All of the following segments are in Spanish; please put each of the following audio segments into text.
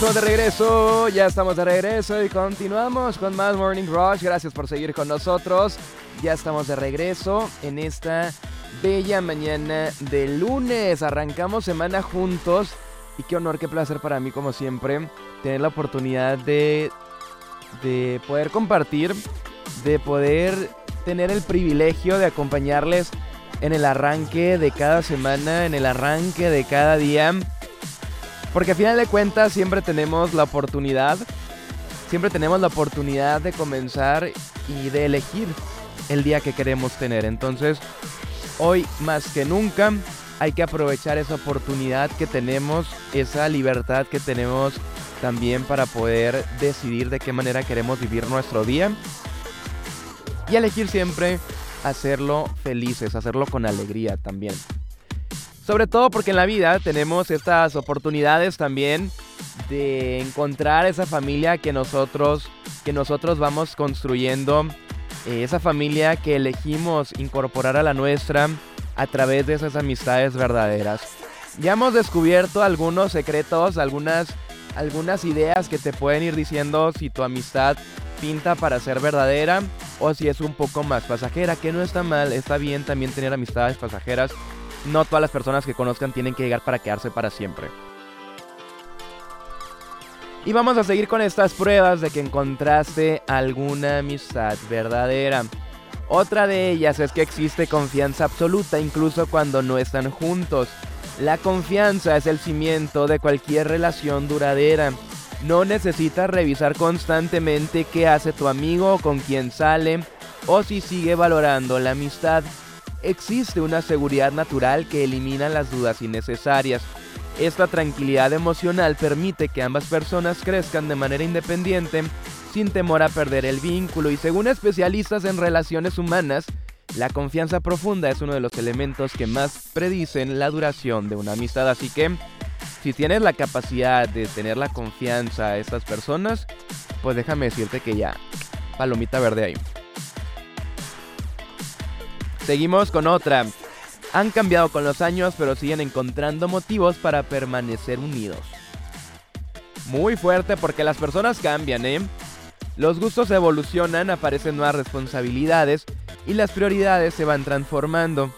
Ya estamos de regreso y continuamos con más Morning Rush. Gracias por seguir con nosotros. Ya estamos de regreso en esta bella mañana de lunes. Arrancamos semana juntos y qué honor, qué placer para mí, como siempre, tener la oportunidad de poder compartir, de poder tener el privilegio de acompañarles en el arranque de cada semana, en el arranque de cada día. Porque a final de cuentas siempre tenemos la oportunidad de comenzar y de elegir el día que queremos tener. Entonces, hoy más que nunca hay que aprovechar esa oportunidad que tenemos, esa libertad que tenemos también para poder decidir de qué manera queremos vivir nuestro día. Y elegir siempre hacerlo felices, hacerlo con alegría también. Sobre todo porque en la vida tenemos estas oportunidades también de encontrar esa familia que nosotros vamos construyendo, esa familia que elegimos incorporar a la nuestra a través de esas amistades verdaderas. Ya hemos descubierto algunos secretos, algunas ideas que te pueden ir diciendo si tu amistad pinta para ser verdadera o si es un poco más pasajera, que no está mal, está bien también tener amistades pasajeras. No todas las personas que conozcan tienen que llegar para quedarse para siempre. Y vamos a seguir con estas pruebas de que encontraste alguna amistad verdadera. Otra de ellas es que existe confianza absoluta incluso cuando no están juntos. La confianza es el cimiento de cualquier relación duradera. No necesitas revisar constantemente qué hace tu amigo o con quién sale o si sigue valorando la amistad. Existe una seguridad natural que elimina las dudas innecesarias. Esta tranquilidad emocional permite que ambas personas crezcan de manera independiente, sin temor a perder el vínculo. Y según especialistas en relaciones humanas, la confianza profunda es uno de los elementos que más predicen la duración de una amistad. Así que, si tienes la capacidad de tener la confianza a estas personas, pues déjame decirte que ya, palomita verde ahí. Seguimos con otra. Han cambiado con los años, pero siguen encontrando motivos para permanecer unidos. Muy fuerte porque las personas cambian, ¿eh? Los gustos evolucionan, aparecen nuevas responsabilidades y las prioridades se van transformando.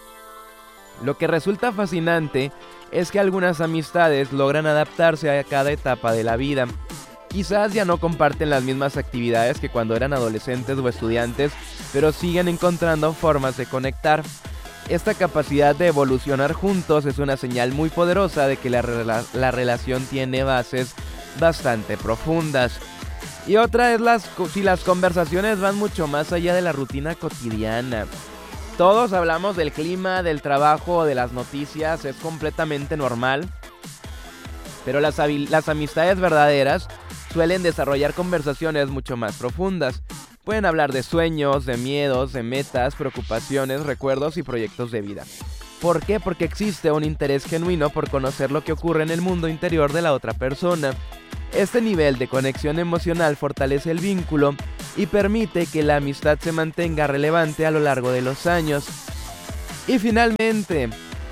Lo que resulta fascinante es que algunas amistades logran adaptarse a cada etapa de la vida. Quizás ya no comparten las mismas actividades que cuando eran adolescentes o estudiantes, pero siguen encontrando formas de conectar. Esta capacidad de evolucionar juntos es una señal muy poderosa de que la relación tiene bases bastante profundas. Y otra es si las conversaciones van mucho más allá de la rutina cotidiana. Todos hablamos del clima, del trabajo o de las noticias, es completamente normal. Pero las amistades verdaderas suelen desarrollar conversaciones mucho más profundas. Pueden hablar de sueños, de miedos, de metas, preocupaciones, recuerdos y proyectos de vida. ¿Por qué? Porque existe un interés genuino por conocer lo que ocurre en el mundo interior de la otra persona. Este nivel de conexión emocional fortalece el vínculo y permite que la amistad se mantenga relevante a lo largo de los años. Y finalmente,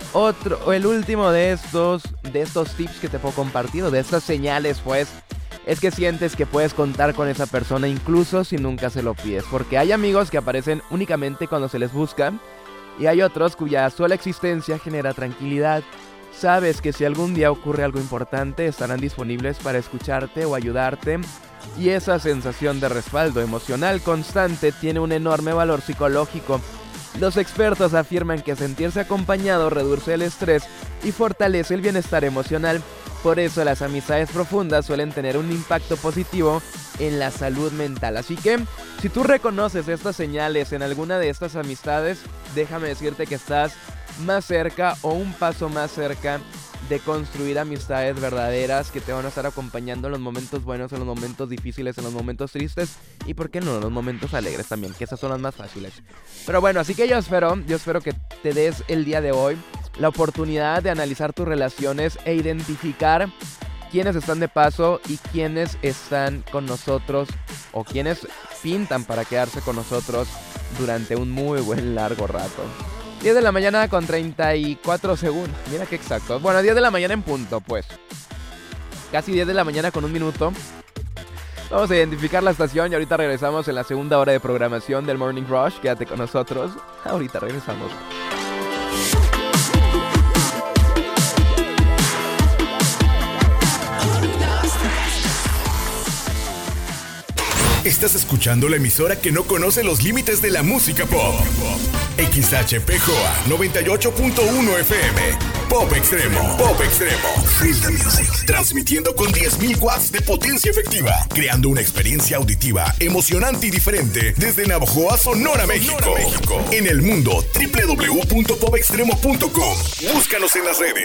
el último de estos tips que te puedo compartir, de estas señales, pues, es que sientes que puedes contar con esa persona incluso si nunca se lo pides. Porque hay amigos que aparecen únicamente cuando se les busca y hay otros cuya sola existencia genera tranquilidad. Sabes que si algún día ocurre algo importante estarán disponibles para escucharte o ayudarte. Y esa sensación de respaldo emocional constante tiene un enorme valor psicológico. Los expertos afirman que sentirse acompañado reduce el estrés y fortalece el bienestar emocional. Por eso las amistades profundas suelen tener un impacto positivo en la salud mental. Así que, si tú reconoces estas señales en alguna de estas amistades, déjame decirte que estás más cerca o un paso más cerca de construir amistades verdaderas que te van a estar acompañando en los momentos buenos, en los momentos difíciles, en los momentos tristes y, ¿por qué no?, en los momentos alegres también, que esas son las más fáciles. Pero bueno, así que yo espero que te des el día de hoy la oportunidad de analizar tus relaciones e identificar quiénes están de paso y quiénes están con nosotros o quiénes pintan para quedarse con nosotros durante un muy buen largo rato. 10 de la mañana con 34 segundos. Mira qué exacto. Bueno, 10 de la mañana en punto, pues. casi 10 de la mañana con 1 minuto. Vamos a identificar la estación y ahorita regresamos en la segunda hora de programación del Morning Rush. Quédate con nosotros. Ahorita regresamos. Estás escuchando la emisora que no conoce los límites de la música pop. XHPJOA 98.1 FM. Pop Extremo. Pop Extremo. Feel the music. Transmitiendo con 10.000 watts de potencia efectiva. Creando una experiencia auditiva emocionante y diferente desde Navojoa, Sonora, México. En el mundo, www.popextremo.com. Búscanos en las redes.